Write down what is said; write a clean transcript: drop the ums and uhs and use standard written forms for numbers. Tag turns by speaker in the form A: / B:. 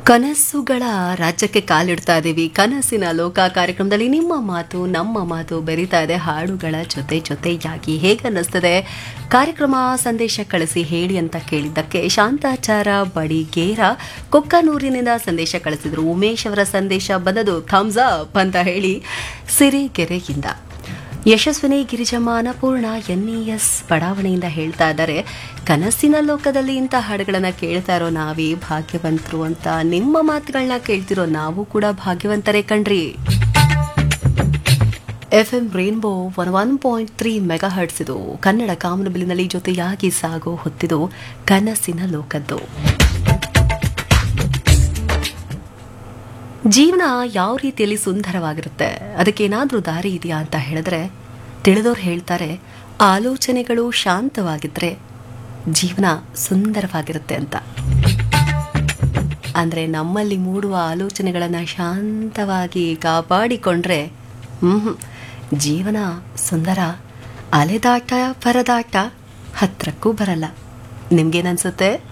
A: ಕನಸುಗಳ ರಾಜ್ಯಕ್ಕೆ ಕಾಲಿಡ್ತಾ ಇದ್ದೀವಿ. ಕನಸಿನ ಲೋಕ ಕಾರ್ಯಕ್ರಮದಲ್ಲಿ ನಿಮ್ಮ ಮಾತು ನಮ್ಮ ಮಾತು ಬೆರೀತಾ ಇದೆ ಹಾಡುಗಳ ಜೊತೆಯಾಗಿ. ಹೇಗನ್ನಿಸ್ತದೆ ಕಾರ್ಯಕ್ರಮ? ಸಂದೇಶ ಕಳಿಸಿ ಹೇಳಿ ಅಂತ ಕೇಳಿದ್ದಕ್ಕೆ ಶಾಂತಾಚಾರ ಬಡಿಗೇರ ಕೊಕ್ಕನೂರಿನಿಂದ ಸಂದೇಶ ಕಳಿಸಿದ್ರು. ಉಮೇಶ್ ಅವರ ಸಂದೇಶ ಬಂದದು ಥಮ್ಸ್ ಅಪ್ ಅಂತ ಹೇಳಿ ಸಿರಿಗೆರೆಯಿಂದ. ಯಶಸ್ವಿನಿ ಗಿರಿಜಮ್ಮ ಅನ್ನಪೂರ್ಣ NES ಬಡಾವಣೆಯಿಂದ ಹೇಳ್ತಾ ಇದ್ದಾರೆ, ಕನಸಿನ ಲೋಕದಲ್ಲಿ ಇಂಥ ಹಾಡುಗಳನ್ನ ಕೇಳ್ತಾ ಇರೋ ನಾವೇ ಭಾಗ್ಯವಂತರು ಅಂತ. ನಿಮ್ಮ ಮಾತುಗಳನ್ನ ಕೇಳ್ತಿರೋ ನಾವು ಕೂಡ ಭಾಗ್ಯವಂತರೇ ಕಣ್ರಿ. FM ರೇನ್ಬೋ 101.3 ಮೆಗಾಹರ್ಟ್ಸ್ ಇದು ಕನ್ನಡ ಕಾಮನಬಿಲ್ಲಿನಲ್ಲಿ ಜೊತೆಯಾಗಿ ಸಾಗೋ ಹೊತ್ತಿದು ಕನಸಿನ ಲೋಕದ್ದು. ಜೀವನ ಯಾವ ರೀತಿಯಲ್ಲಿ ಸುಂದರವಾಗಿರುತ್ತೆ, ಅದಕ್ಕೇನಾದ್ರೂ ದಾರಿ ಇದೆಯಾ ಅಂತ ಹೇಳಿದ್ರೆ, ತಿಳಿದವ್ರು ಹೇಳ್ತಾರೆ ಆಲೋಚನೆಗಳು ಶಾಂತವಾಗಿದ್ರೆ ಜೀವನ ಸುಂದರವಾಗಿರುತ್ತೆ ಅಂತ. ಅಂದ್ರೆ ನಮ್ಮಲ್ಲಿ ಮೂಡುವ ಆಲೋಚನೆಗಳನ್ನ ಶಾಂತವಾಗಿ ಕಾಪಾಡಿಕೊಂಡ್ರೆ ಜೀವನ ಸುಂದರ. ಅಲೆದಾಟ ಪರದಾಟ ಹತ್ರಕ್ಕೂ ಬರಲ್ಲ. ನಿಮ್ಗೇನನ್ಸುತ್ತೆ?